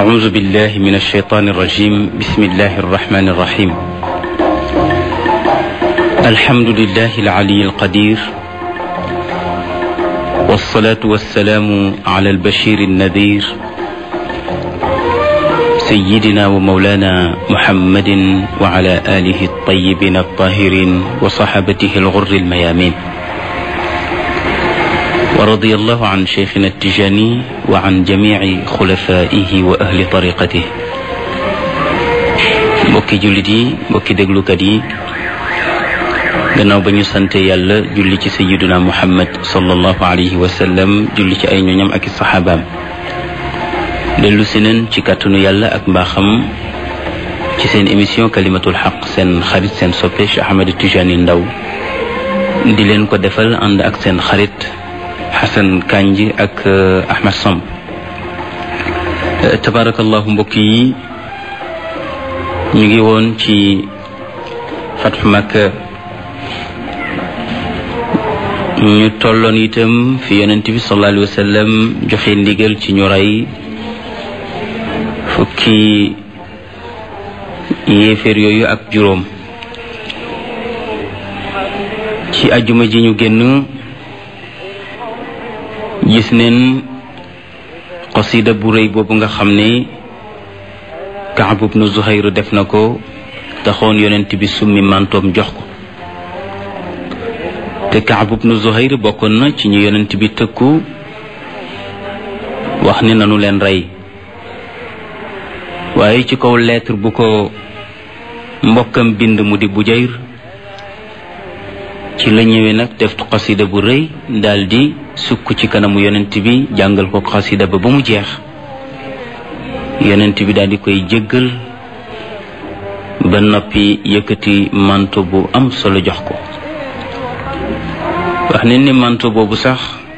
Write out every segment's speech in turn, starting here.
أعوذ بالله من الشيطان الرجيم بسم الله الرحمن الرحيم الحمد لله العلي القدير والصلاة والسلام على البشير النذير سيدنا ومولانا محمد وعلى آله الطيبين الطاهرين وصحابته الغر الميامين ورضي الله عن شيخنا التجاني وعن جميع خلفائه وأهل طريقته mbokki jullit yi mbokki déglukat yi gannaaw ba ñu sante yàlla julli ci sayyiduna Muhammad sallallahu alayhi wa sallam julli ci ay ñoñam ak i saxaabaam dellu si neen ci kàttanu yàlla ak mbaaxam ci seen émission kalimatul xaq seen xarit seen soppe Cheikh Ahmed Tijani Ndaw di leen ko defal ànd ak seen xarit Xasan Kanji ak Ahmed Samb tabarakallahu mbokk yi ñu ngi woon ci Fathu Makka ñu tolloon itam fi yonent bi sallallahu alayhi wa sallam joxe ndigal ci ñu rey fukki yéeféer yooyu ak juróom ci ajuma ji ñu génn gis neen qasida bu rëy boobu nga xam ne Kaab ibnu Zuhayr def na ko taxoon yonent bi summi mantoom jox ko te Kaab ibnu Zuhayr bokkoon na ci ñu yonent bi tëkku wax ne nanu leen rey waaye ci kaw lettre bu ko mbokkam bind mu di Bujayr ci la ñëwee nag def xasida bu rëy daldi sukk ci kanamu yonent bi jàngal ko xasida ba mu jeex yonent bi daldi koy jéggal ba noppi yëkkati manto bu am solo jox ko wax ne ni manto boobu sax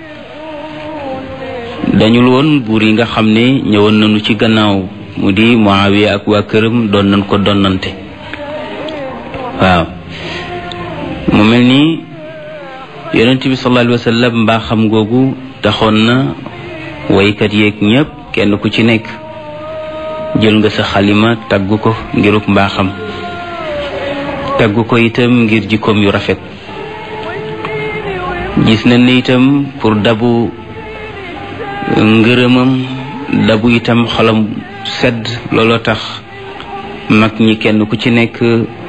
dañul woon buur yi nga xam ne ñëwoon nañu ci gannaaw mu di Muawiya ak waa këram doon nañ ko donnante waaw mu mel ni yonent bi sallallahu alayhi wa sallam mbaaxam googu taxoon na waykat yeeg ñépp kenn ku ci nekk jël nga sa xalima tagg ko ngiruk mbaaxam tagg ko itam ngir jikkoom yu rafet gis nañ ne itam pour dabu ngërëmam dabu itam xolam sedd looloo tax mag ñi kenn ku ci nekk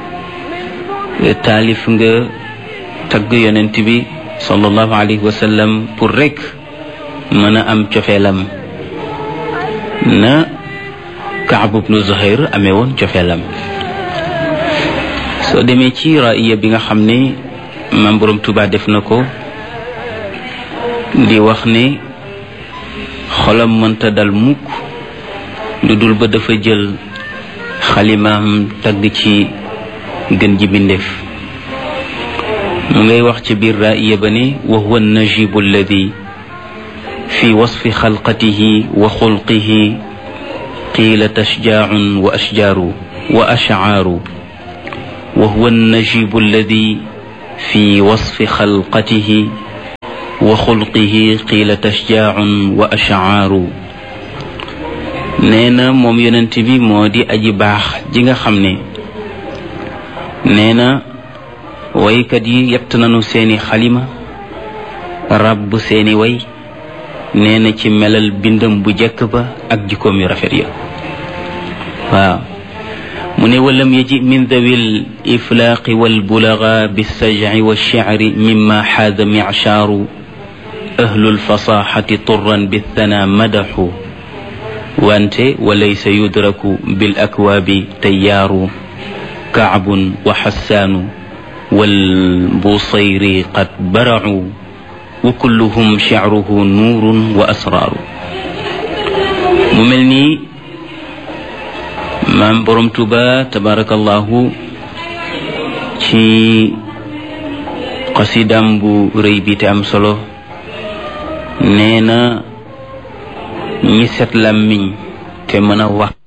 taalif nga tagg yonent bi sallallahu alayhi wa sallam pour rek mën a am cofeelam na Kaab ibnu Zuhayr amee woon cofeelam soo demee ci raaya bi nga xam ne maam Boroom Tuubaa def na ko di wax ne xolam mënta dal mukk lu dul ba dafa jël xalimaam tagg ci gën ji bindeef mu ngay wax ci biir raaya ba ne wa huwa najibu alladi fi wasfi xalqatihi wa xulqihi qiila tashjaacun wa ashjaaru wa ashcaaru wa huwa najibu alladi fi wasfi xalqatihi wa xulqihi qiila tashjaacun wa ashcaaru nee na moom yonent bi moo di aji baax ji nga xam ne nee na waykat yi yett nañu seeni xalima ràbb seeni way nee na ci melal bindam bu jekk ba ak jikkoom yu rafet ya waaw mu ne walam yaji min dawil iflaaqi walbulaga bilsajci walshicri mimma xaada michaaru ahlu lfasaxati turran bithana madaxu wante walaysa yudraku bil akwaabi tayyaaru kaabun wa xassaanu wal busayri qad baracu wa kulluhum shicruhu nuurun wa asraaru mu mel ni maam Boroom Tuuba tabarakallahu ci xasidaam bu rëy bi te am solo nee na ñi set làmmiñ te mën a wax